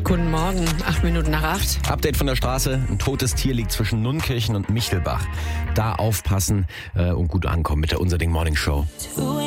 Guten Morgen, 8:08. Update von der Straße. Ein totes Tier liegt zwischen Nunnkirchen und Michelbach. Da aufpassen und gut ankommen mit der Unser Ding Morning Show.